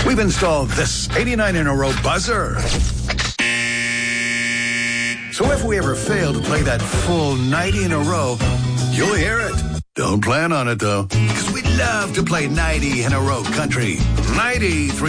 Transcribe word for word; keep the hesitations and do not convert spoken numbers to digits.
we've installed this eighty-nine in a row buzzer. So if we ever fail to play that full ninety in a row, you'll hear it. Don't plan on it, though, because we'd love to play ninety in a row country. ninety-three